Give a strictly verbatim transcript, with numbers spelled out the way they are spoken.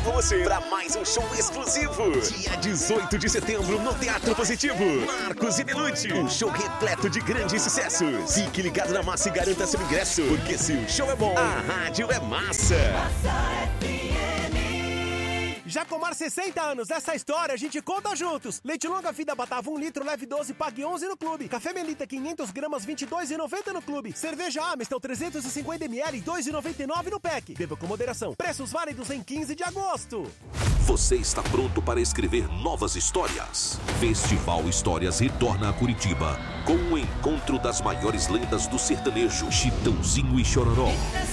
leva você para mais um show exclusivo. Dia dezoito de setembro no Teatro Positivo. Marcos e Belucci. Um show repleto de grandes sucessos. Fique ligado na Massa e garanta seu ingresso. Porque se o show é bom, a rádio é massa. Jacomar sessenta anos, essa história a gente conta juntos. Leite Longa Vida Batava um litro, leve doze, pague onze no clube. Café Melita quinhentas gramas, vinte e dois reais e noventa centavos no clube. Cerveja Amistel trezentos e cinquenta mililitros, dois reais e noventa e nove centavos no pack. Beba com moderação. Preços válidos em quinze de agosto. Você está pronto para escrever novas histórias? Festival Histórias retorna a Curitiba com o encontro das maiores lendas do sertanejo, Chitãozinho e Chororó.